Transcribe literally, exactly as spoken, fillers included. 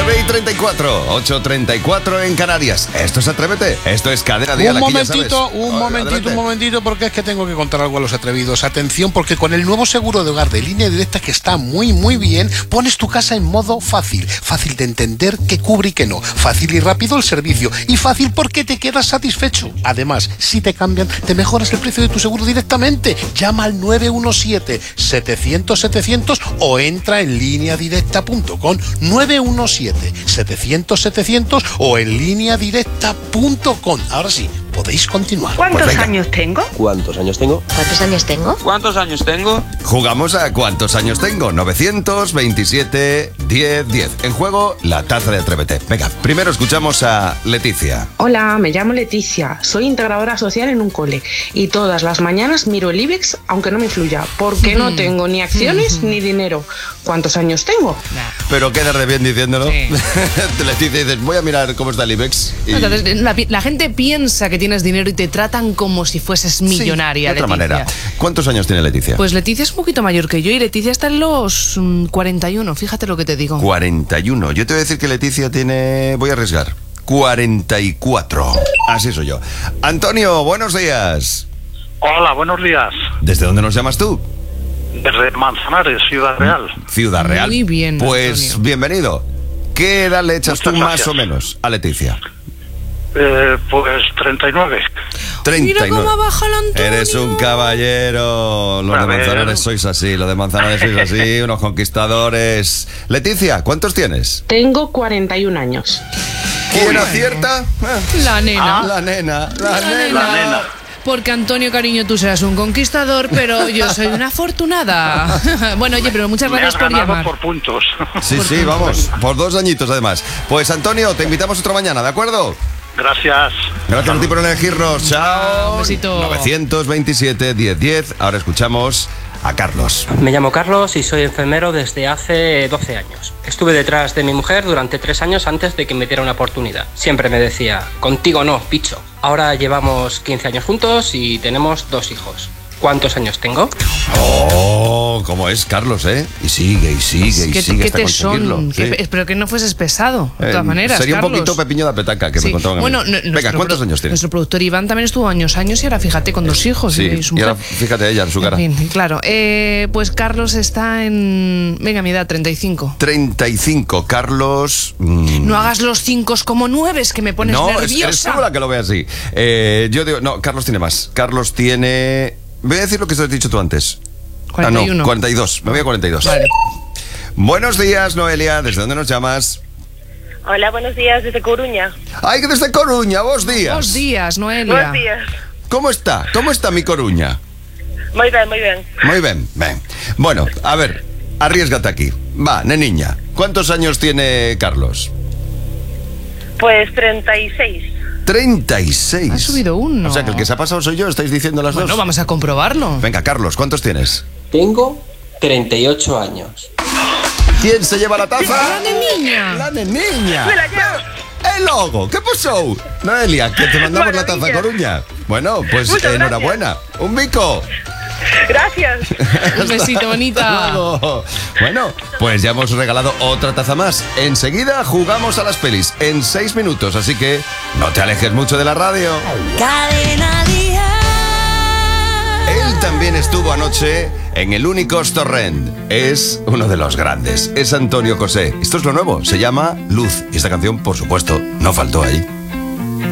nueve y treinta y cuatro, ocho y treinta y cuatro en Canarias. Esto es Atrévete, esto es Cadena Dial. Un aquí momentito, un oh, momentito, adelante. un momentito, porque es que tengo que contar algo a los atrevidos. Atención, porque con el nuevo seguro de hogar de Línea Directa, que está muy, muy bien, pones tu casa en modo fácil. Fácil de entender qué cubre y qué no. Fácil y rápido el servicio. Y fácil porque te quedas satisfecho. Además, si te cambian, te mejoras el precio de tu seguro directamente. Llama al nueve uno siete, setecientos, setecientos o entra en línea directa punto com. nueve uno siete, setecientos, setecientos o en línea directa punto com. Ahora sí, podéis continuar. ¿Cuántos Pues años tengo? ¿Cuántos años tengo? ¿Cuántos años tengo? ¿Cuántos años tengo? Jugamos a ¿cuántos años tengo? novecientos veintisiete, diez, diez. En juego, la taza de Atrévete. Venga, primero escuchamos a Leticia. Hola, me llamo Leticia, soy integradora social en un cole y todas las mañanas miro el IBEX aunque no me influya, porque no tengo ni acciones ni dinero. ¿Cuántos años tengo? Pero quedas de bien diciéndolo. Sí. Leticia dices, voy a mirar cómo está el IBEX. Y... Entonces, la, la gente piensa que tienes dinero y te tratan como si fueses millonaria. Sí, de otra Leticia. manera. ¿Cuántos años tiene Leticia? Pues Leticia es un poquito mayor que yo y Leticia está en los mm, cuarenta y uno, fíjate lo que te digo. cuarenta y uno. Yo te voy a decir que Leticia tiene... Voy a arriesgar. cuarenta y cuatro. Así soy yo. Antonio, buenos días. Hola, buenos días. ¿Desde dónde nos llamas tú? Desde Manzanares, Ciudad Real. Ciudad Real. Muy bien, Pues Antonio. bienvenido. ¿Qué edad le echas Muchas tú más gracias. o menos a Leticia? Eh, pues treinta y nueve. treinta y nueve. Mira cómo baja el Antonio. Eres un caballero. Los A de ver. Manzanares sois así. Los de Manzanares sois así. Unos conquistadores. Leticia, ¿cuántos tienes? Tengo cuarenta y un años. ¿Quién acierta? La nena. La nena. La La nena. La nena. Porque Antonio, cariño, tú serás un conquistador, pero yo soy una afortunada. Bueno, oye, pero muchas Me gracias has por ganado llamar. por puntos. Sí, sí, vamos. Por dos añitos además. Pues Antonio, te invitamos otra mañana, ¿de acuerdo? Gracias. Gracias a ti por elegirnos. Chao. Un besito. novecientos veintisiete, diez, diez. Ahora escuchamos a Carlos. Me llamo Carlos y soy enfermero desde hace doce años. Estuve detrás de mi mujer durante tres años antes de que me diera una oportunidad. Siempre me decía, contigo no, picho. Ahora llevamos quince años juntos y tenemos dos hijos. ¿Cuántos años tengo? Oh, cómo es Carlos, ¿eh? Y sigue, y sigue, y ¿Qué, sigue qué hasta conseguirlo. tesón? Sí. Que- espero que no fueses pesado, de todas Eh, maneras, Sería Carlos. un poquito Pepiño de Petaca que Sí. me contaban a mí. Bueno, n- Venga, nuestro ¿cuántos pro- años tienes? Nuestro productor Iván también estuvo años, años y ahora fíjate con dos hijos. Sí, y su y ahora mujer. fíjate ella en su cara. En fin, claro. Eh, pues Carlos está en... Venga, mi edad, treinta y cinco. treinta y cinco, Carlos. mm, No hagas los cinco como nueves, que me pones no, es- eres nerviosa. tú la que lo ve así. Eh, yo digo, no, Carlos tiene más. Carlos tiene. Voy a decir lo que te has dicho tú antes. cuarenta y uno. Ah, no, cuarenta y dos. Me voy a cuarenta y dos. Vale. Buenos días, Noelia. ¿Desde dónde nos llamas? Hola, buenos días desde Coruña. ¡Ay, que desde Coruña! ¡Vos días! Buenos días, Noelia. Buenos días. ¿Cómo está? ¿Cómo está mi Coruña? Muy bien, muy bien. Muy bien, bien. Bueno, a ver, arriésgate aquí. Va, neniña. ¿Cuántos años tiene Carlos? Pues treinta y seis. treinta y seis. Ha subido uno. O sea, que el que se ha pasado soy yo, estáis diciendo las Bueno, dos. vamos a comprobarlo. Venga, Carlos, ¿cuántos tienes? Tengo treinta y ocho años. ¿Quién se lleva la taza? ¡La neniña! ¡La neniña! Me la llevo. ¡El logo! ¿Qué pasó? Noelia, que te mandamos la taza, Maravilla. Coruña. Bueno, pues Muchas enhorabuena. ¡Un bico! Gracias. Un besito, bonita. Luego. Bueno, pues ya hemos regalado otra taza más. Enseguida jugamos a las pelis en seis minutos, así que no te alejes mucho de la radio. Cadena Dial. Él también estuvo anoche en el Únicos Torrent. Es uno de los grandes. Es Antonio José. Esto es lo nuevo. Se llama Luz. Y esta canción, por supuesto, no faltó ahí.